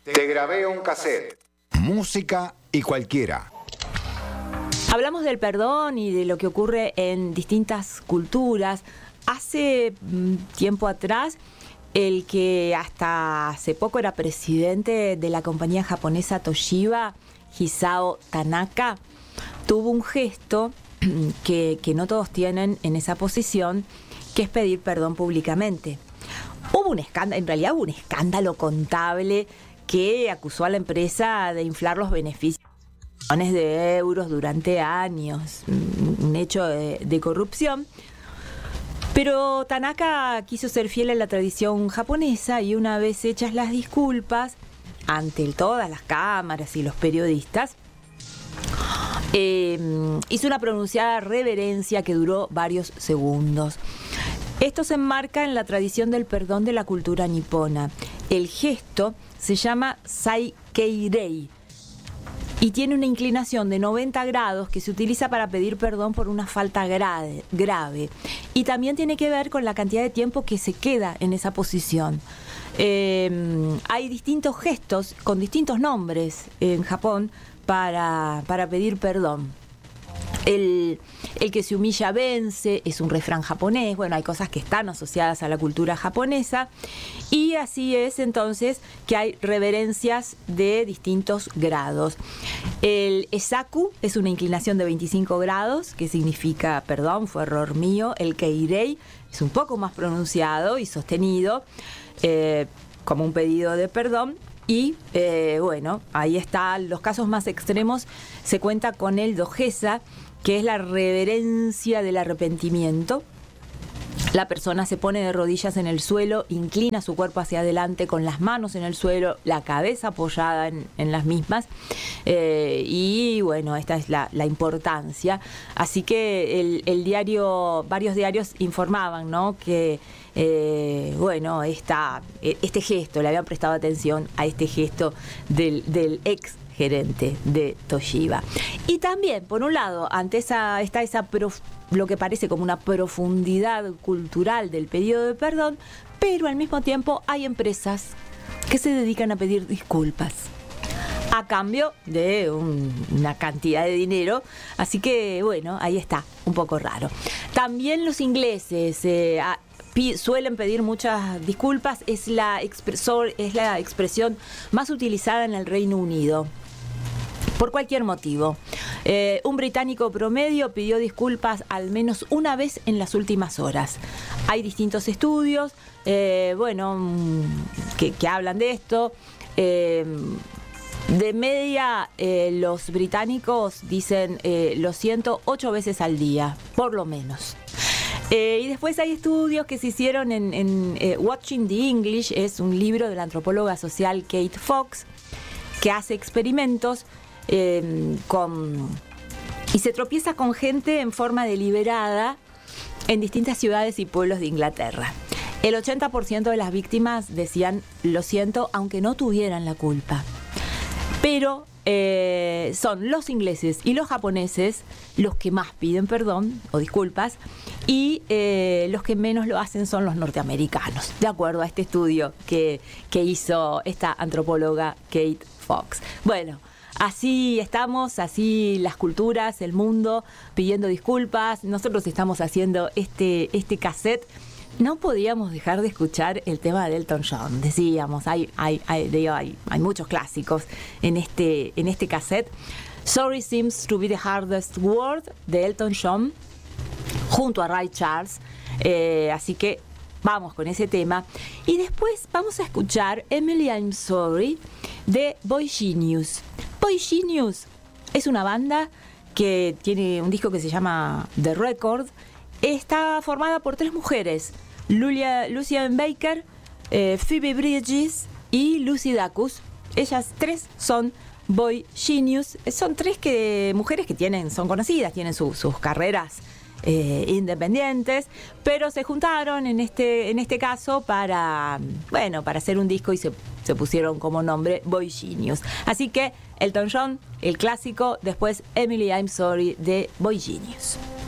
Te grabé un cassette. Música y cualquiera. Hablamos del perdón y de lo que ocurre en distintas culturas. Hace tiempo atrás, el que hasta hace poco era presidente de la compañía japonesa Toshiba, Hisao Tanaka, tuvo un gesto que no todos tienen en esa posición, que es pedir perdón públicamente. Hubo un escándalo, en realidad hubo un escándalo contable que acusó a la empresa de inflar los beneficios millones de euros durante años, un hecho de corrupción. Pero Tanaka quiso ser fiel a la tradición japonesa y una vez hechas las disculpas ante todas las cámaras y los periodistas, hizo una pronunciada reverencia que duró varios segundos. Esto se enmarca en la tradición del perdón de la cultura nipona. El gesto se llama Saikeirei y tiene una inclinación de 90 grados que se utiliza para pedir perdón por una falta grave. Y también tiene que ver con la cantidad de tiempo que se queda en esa posición. Hay distintos gestos con distintos nombres en Japón para pedir perdón. El que se humilla vence es un refrán japonés. Bueno, hay cosas que están asociadas a la cultura japonesa y así es entonces que hay reverencias de distintos grados. El esaku es una inclinación de 25 grados que significa perdón, fue error mío. El keirei es un poco más pronunciado y sostenido como un pedido de perdón. Y bueno, ahí están los casos más extremos. Se cuenta con el dojesa, que es la reverencia del arrepentimiento. La persona se pone de rodillas en el suelo, inclina su cuerpo hacia adelante con las manos en el suelo, la cabeza apoyada en las mismas. Y bueno, esta es la importancia. Así que varios diarios informaban, ¿no?, que bueno, este gesto, le habían prestado atención a este gesto del ex gerente de Toshiba. Y también, por un lado, ante lo que parece como una profundidad cultural del pedido de perdón, pero al mismo tiempo hay empresas que se dedican a pedir disculpas a cambio de una cantidad de dinero. Así que, bueno, ahí está, un poco raro. También los ingleses suelen pedir muchas disculpas. Es la expresión más utilizada en el Reino Unido, por cualquier motivo. Un británico promedio pidió disculpas al menos una vez en las últimas horas. Hay distintos estudios, bueno, que hablan de esto. De media, los británicos dicen lo siento 8 veces al día, por lo menos. Y después hay estudios que se hicieron en Watching the English, es un libro de la antropóloga social Kate Fox, que hace experimentos y se tropieza con gente en forma deliberada en distintas ciudades y pueblos de Inglaterra. El 80% de las víctimas decían lo siento aunque no tuvieran la culpa. Pero son los ingleses y los japoneses los que más piden perdón o disculpas, y los que menos lo hacen son los norteamericanos, de acuerdo a este estudio que hizo esta antropóloga Kate Fox. Bueno, así estamos, así las culturas, el mundo pidiendo disculpas. Nosotros estamos haciendo este cassette. No podíamos dejar de escuchar el tema de Elton John. Decíamos, hay muchos clásicos en este cassette. Sorry Seems to be the Hardest Word, de Elton John, junto a Ray Charles. Así que vamos con ese tema. Y después vamos a escuchar Emily I'm Sorry, de Boy Genius. Boy Genius es una banda que tiene un disco que se llama The Record. Está formada por 3 mujeres: Lucien Baker, Phoebe Bridgers y Lucy Dacus. Ellas 3 son Boy Genius. Son 3 mujeres que son conocidas, tienen sus carreras independientes, pero se juntaron en este caso para hacer un disco y se pusieron como nombre Boy Genius. Así que Elton John, el clásico, después Emily I'm Sorry, de Boy Genius.